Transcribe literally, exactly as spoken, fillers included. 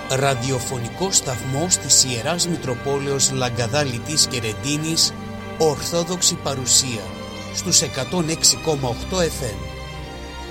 Ραδιοφωνικό σταθμός της Ιεράς Μητροπόλεως Λαγκαδάλητης και Ρεντίνης, Ορθόδοξη παρουσία στους εκατόν έξι κόμμα οκτώ εφ εμ.